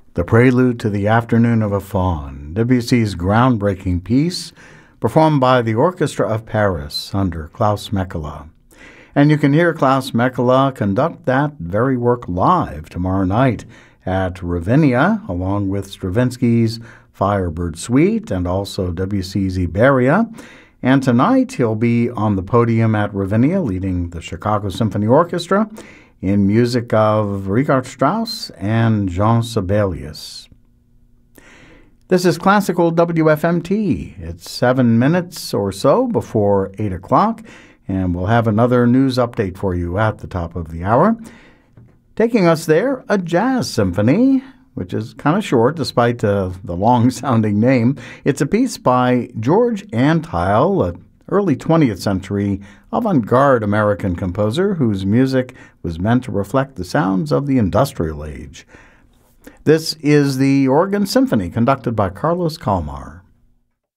The Prelude to the Afternoon of a Faun, Debussy's groundbreaking piece, performed by the Orchestra of Paris under Klaus Mekela. And you can hear Klaus Mekela conduct that very work live tomorrow night at Ravinia, along with Stravinsky's Firebird Suite and also Debussy's Iberia. And tonight he'll be on the podium at Ravinia leading the Chicago Symphony Orchestra in music of Richard Strauss and Jean Sibelius. This is Classical WFMT. It's 7 minutes or so before 8 o'clock, and we'll have another news update for you at the top of the hour. Taking us there, a jazz symphony, which is kind of short despite the long-sounding name. It's a piece by George Antheil, an early 20th century avant-garde American composer whose music was meant to reflect the sounds of the industrial age. This is the Organ Symphony conducted by Carlos Kalmar.